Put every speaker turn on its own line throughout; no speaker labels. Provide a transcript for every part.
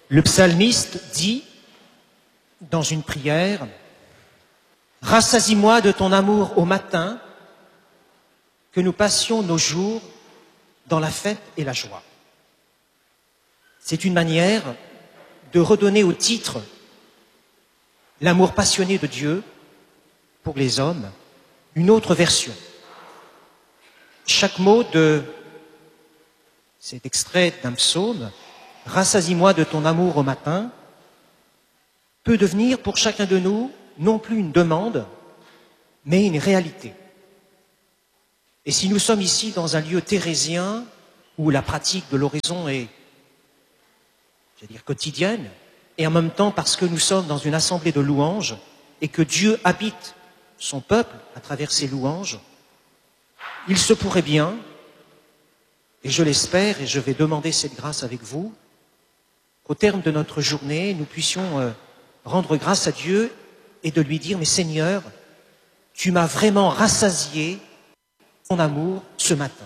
Le psalmiste dit dans une prière, « Rassasie-moi de ton amour au matin, que nous passions nos jours dans la fête et la joie. » C'est une manière de redonner au titre l'amour passionné de Dieu pour les hommes, une autre version. Chaque mot de cet extrait d'un psaume, « Rassasie-moi de ton amour au matin », peut devenir pour chacun de nous non plus une demande, mais une réalité. Et si nous sommes ici dans un lieu thérésien où la pratique de l'oraison est, j'allais dire, quotidienne, et en même temps parce que nous sommes dans une assemblée de louanges et que Dieu habite son peuple à travers ses louanges, il se pourrait bien, et je l'espère, et je vais demander cette grâce avec vous, qu'au terme de notre journée, nous puissions rendre grâce à Dieu et de lui dire, mais Seigneur, tu m'as vraiment rassasié ton amour ce matin.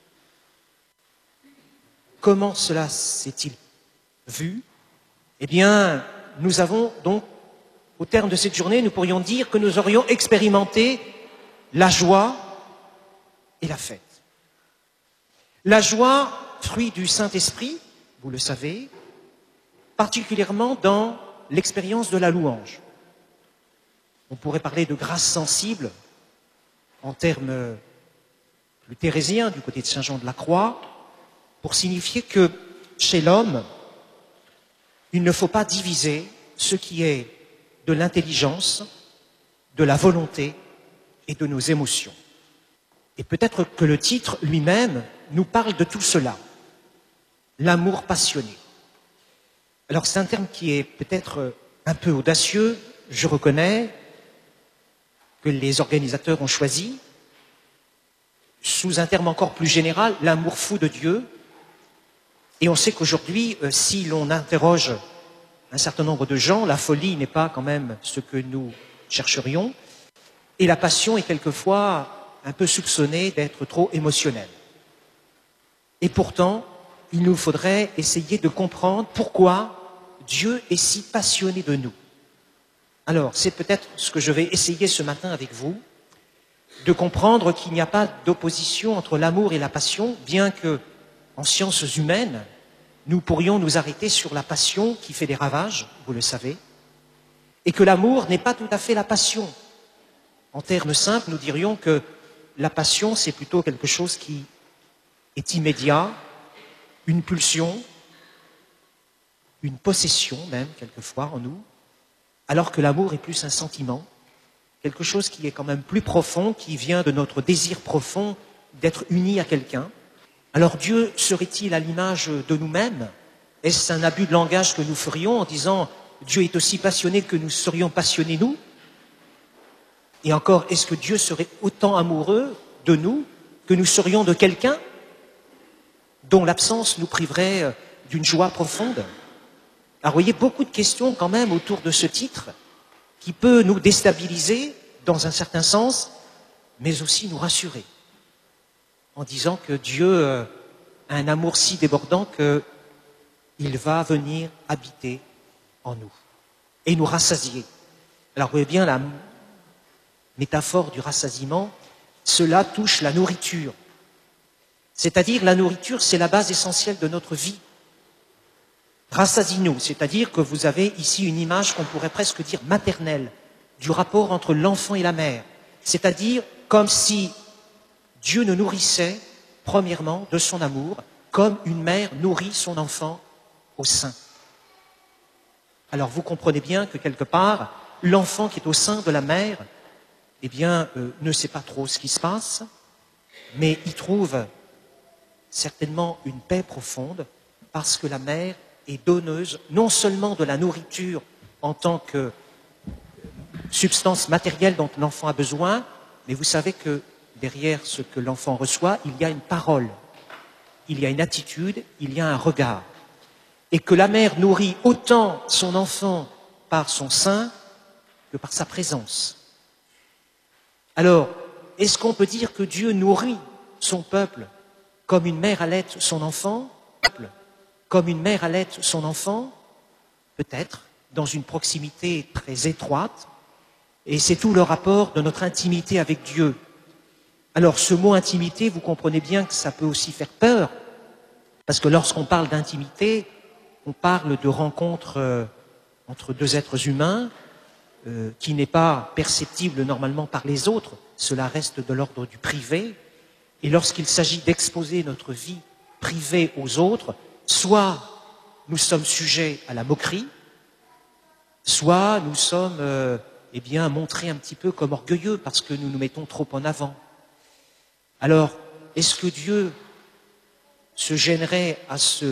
Comment cela s'est-il vu? Eh bien, nous avons donc, au terme de cette journée, nous pourrions dire que nous aurions expérimenté la joie et la fête. La joie, fruit du Saint-Esprit, vous le savez, particulièrement dans l'expérience de la louange. On pourrait parler de grâce sensible en termes plus thérésiens du côté de Saint Jean de la Croix, pour signifier que chez l'homme, il ne faut pas diviser ce qui est de l'intelligence, de la volonté et de nos émotions. Et peut-être que le titre lui-même nous parle de tout cela, l'amour passionné. Alors c'est un terme qui est peut-être un peu audacieux, je reconnais, que les organisateurs ont choisi, sous un terme encore plus général, l'amour fou de Dieu. Et on sait qu'aujourd'hui, si l'on interroge un certain nombre de gens, la folie n'est pas quand même ce que nous chercherions, et la passion est quelquefois un peu soupçonnée d'être trop émotionnelle. Et pourtant, il nous faudrait essayer de comprendre pourquoi Dieu est si passionné de nous. Alors, c'est peut-être ce que je vais essayer ce matin avec vous, de comprendre qu'il n'y a pas d'opposition entre l'amour et la passion, bien que, en sciences humaines, nous pourrions nous arrêter sur la passion qui fait des ravages, vous le savez, et que l'amour n'est pas tout à fait la passion. En termes simples, nous dirions que la passion, c'est plutôt quelque chose qui est immédiat, une pulsion, une possession même, quelquefois, en nous, alors que l'amour est plus un sentiment, quelque chose qui est quand même plus profond, qui vient de notre désir profond d'être unis à quelqu'un. Alors Dieu serait-il à l'image de nous-mêmes? Est-ce un abus de langage que nous ferions en disant Dieu est aussi passionné que nous serions passionnés nous? Et encore, est-ce que Dieu serait autant amoureux de nous que nous serions de quelqu'un dont l'absence nous priverait d'une joie profonde? Alors vous voyez, beaucoup de questions quand même autour de ce titre qui peut nous déstabiliser dans un certain sens, mais aussi nous rassurer en disant que Dieu a un amour si débordant qu'il va venir habiter en nous et nous rassasier. Alors vous voyez bien la métaphore du rassasiement, cela touche la nourriture. C'est-à-dire la nourriture, c'est la base essentielle de notre vie. Rassasie-nous, c'est-à-dire que vous avez ici une image qu'on pourrait presque dire maternelle du rapport entre l'enfant et la mère. C'est-à-dire comme si Dieu nous nourrissait, premièrement, de son amour, comme une mère nourrit son enfant au sein. Alors vous comprenez bien que quelque part, l'enfant qui est au sein de la mère, eh bien, ne sait pas trop ce qui se passe, mais il trouve certainement une paix profonde parce que la mère est donneuse non seulement de la nourriture en tant que substance matérielle dont l'enfant a besoin, mais vous savez que derrière ce que l'enfant reçoit, il y a une parole, il y a une attitude, il y a un regard. Et que la mère nourrit autant son enfant par son sein que par sa présence. Alors, est-ce qu'on peut dire que Dieu nourrit son peuple comme une mère allaite son enfant? Comme une mère allaite son enfant? peut-être, dans une proximité très étroite, et c'est tout le rapport de notre intimité avec Dieu. Alors ce mot intimité, vous comprenez bien que ça peut aussi faire peur, parce que lorsqu'on parle d'intimité, on parle de rencontre entre deux êtres humains qui n'est pas perceptible normalement par les autres, cela reste de l'ordre du privé, et lorsqu'il s'agit d'exposer notre vie privée aux autres, soit nous sommes sujets à la moquerie, soit nous sommes eh bien, montrés un petit peu comme orgueilleux parce que nous nous mettons trop en avant. Alors, est-ce que Dieu se gênerait à se